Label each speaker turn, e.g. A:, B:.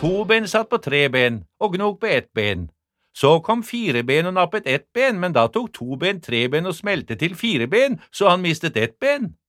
A: To ben satt på 3 ben og gnog på 1 ben. Så kom 4 ben og nappet 1 ben, men da tok 2 ben 3 ben og smelte til 4 ben, så han mistet 1 ben.